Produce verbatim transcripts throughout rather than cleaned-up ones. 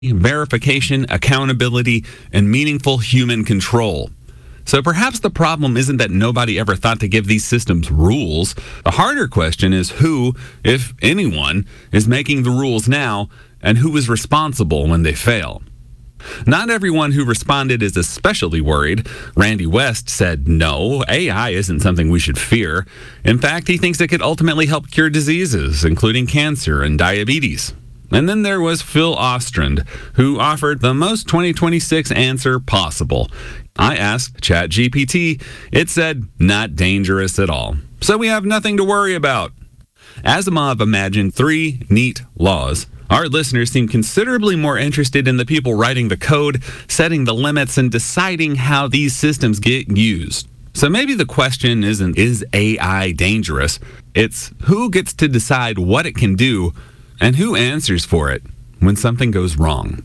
verification, accountability, and meaningful human control. So perhaps the problem isn't that nobody ever thought to give these systems rules. The harder question is who, if anyone, is making the rules now, and who is responsible when they fail. Not everyone who responded is especially worried. Randy West said, no, A I isn't something we should fear. In fact, he thinks it could ultimately help cure diseases, including cancer and diabetes. And then there was Phil Ostrand, who offered the most twenty twenty-six answer possible. I asked ChatGPT. It said, not dangerous at all. So we have nothing to worry about. Asimov imagined three neat laws. Our listeners seem considerably more interested in the people writing the code, setting the limits, and deciding how these systems get used. So maybe the question isn't, is A I dangerous? It's who gets to decide what it can do and who answers for it when something goes wrong.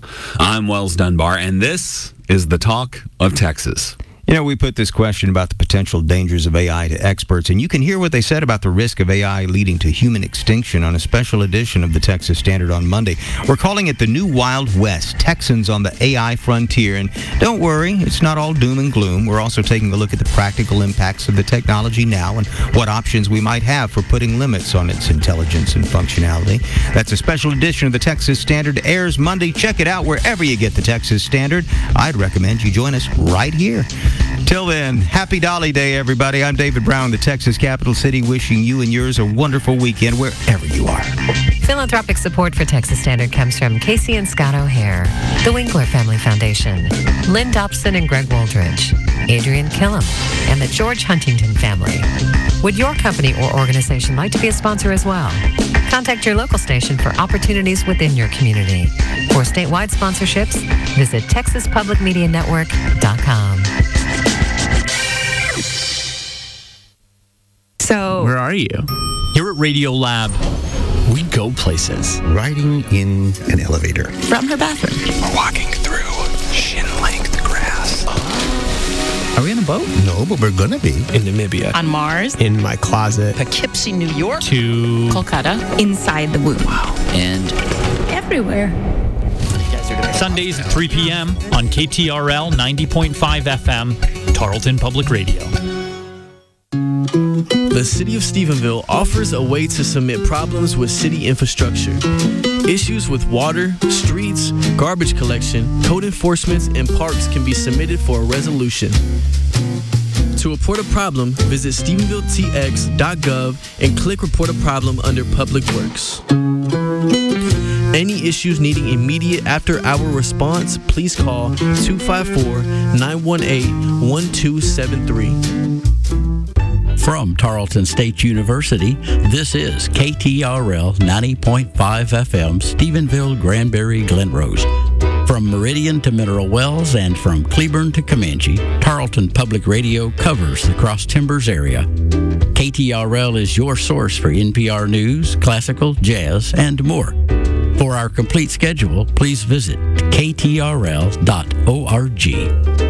I'm Wells Dunbar, and this is the Talk of Texas. You know, we put this question about the potential dangers of A I to experts, and you can hear what they said about the risk of A I leading to human extinction on a special edition of the Texas Standard on Monday. We're calling it the New Wild West, Texans on the A I frontier. And don't worry, it's not all doom and gloom. We're also taking a look at the practical impacts of the technology now and what options we might have for putting limits on its intelligence and functionality. That's a special edition of the Texas Standard. Airs Monday. Check it out wherever you get the Texas Standard. I'd recommend you join us right here. Till then, happy Dolly Day, everybody. I'm David Brown, the Texas capital city, wishing you and yours a wonderful weekend wherever you are. Philanthropic support for Texas Standard comes from Casey and Scott O'Hare, the Winkler Family Foundation, Lynn Dobson and Greg Woldridge, Adrian Killam, and the George Huntington family. Would your company or organization like to be a sponsor as well? Contact your local station for opportunities within your community. For statewide sponsorships, visit texas public media network dot com. So, where are you? Here at Radio Lab, we go places. Riding in an elevator. From her bathroom. We're walking through shin-length grass. Are we on a boat? No, but we're gonna be. In Namibia. On Mars. In my closet. Poughkeepsie, New York. To Kolkata. Inside the womb. Wow. And everywhere. Sundays at three p.m. on K T R L ninety point five F M, Tarleton Public Radio. The City of Stephenville offers a way to submit problems with city infrastructure. Issues with water, streets, garbage collection, code enforcement, and parks can be submitted for a resolution. To report a problem, visit stephenville t x dot gov and click Report a Problem under Public Works. Any issues needing immediate after-hour response, please call two five four, nine one eight, one two seven three. From Tarleton State University, this is K T R L ninety point five F M, Stephenville, Granbury, Glen Rose. From Meridian to Mineral Wells and from Cleburne to Comanche, Tarleton Public Radio covers the Cross Timbers area. K T R L is your source for N P R news, classical, jazz, and more. For our complete schedule, please visit k t r l dot org.